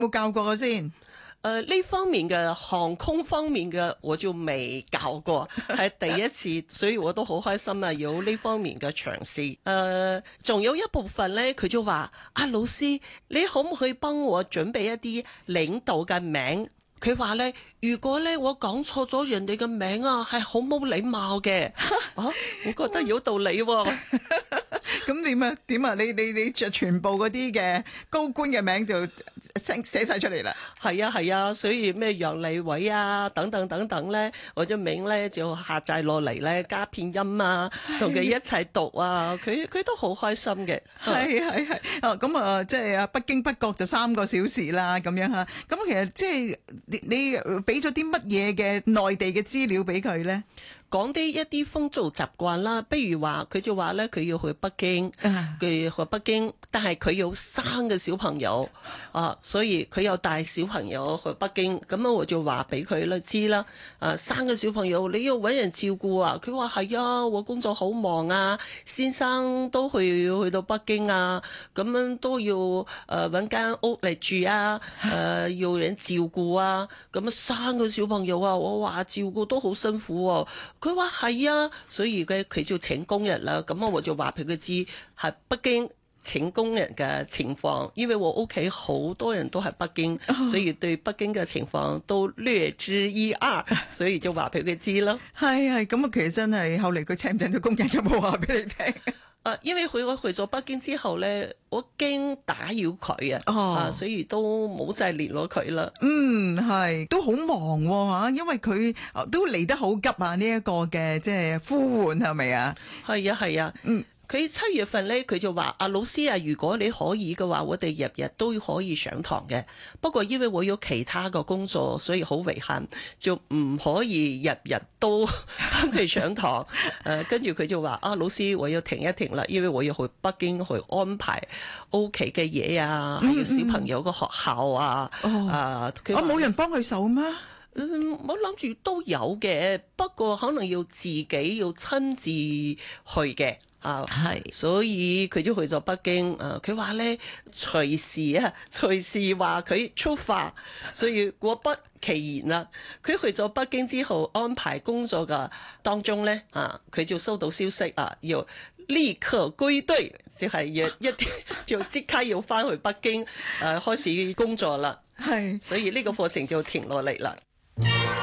冇教過先？ 呢方面嘅航空方面嘅我就未教過，係第一次，所以我都好開心啊！有呢方面嘅嘗試。仲有一部分呢，佢就話：老師，你可唔可以幫我準備一啲領導嘅名？佢話呢，如果呢我講錯咗人哋嘅名啊，係好冇禮貌嘅。我覺得有道理喎。 咁點啊？你全部嗰啲嘅高官嘅名就寫晒出嚟啦。 係啊，所以咩楊利偉啊等等咧，我隻名咧就下載落嚟咧，加片音啊，同佢一齊讀啊，佢都好開心嘅。 係咁即係不經不覺就3個小時啦，咁樣吓。咁其實即係你俾咗啲乜嘢嘅內地嘅資料俾佢咧？ 講啲一啲風俗習慣啦，比如話佢就話咧，佢要去北京，佢去北京，但係佢有3個小朋友所以佢有帶小朋友去北京，咁我就話俾佢啦知啦，3個小朋友你要搵人照顧啊，佢話係啊，我工作好忙啊，先生都去到北京啊，咁樣都要搵間屋嚟住啊，要人照顧啊，咁3個小朋友啊，我話照顧都好辛苦喎。佢話係啊，所以佢就請工人啦。咁我就話俾佢知係北京請工人嘅情況，因為我屋企好多人都係北京，所以對北京嘅情況都略知一二，所以就話俾佢知咯。 係咁啊，其實真係後嚟佢請唔請到工人有冇話俾你聽？ 因為我去咗北京之後咧，我驚打擾佢所以都冇再聯絡佢啦。 係都好忙吓，因為佢都嚟得好急啊！呢一個嘅即係呼喚係咪啊？ 係啊。佢7月份咧，佢就話：老師啊，如果你可以嘅話，我哋日日都可以上堂嘅。不過因為我有其他嘅工作，所以好遺憾，就唔可以日日都幫佢上堂。跟住佢就話：老師，我要停一停啦，因為我要去北京去安排屋企嘅嘢啊，還有小朋友嘅學校啊。佢冇人幫佢手咩？ 我諗住都有嘅，不過可能要自己要親自去嘅。所以佢就去咗北京。佢話咧隨時話佢出發，所以果不其然啦。佢去咗北京之後安排工作嘅當中咧，佢就收到消息要立刻歸隊，即係一就即刻要翻去北京開始工作啦。所以呢個課程就停落嚟啦。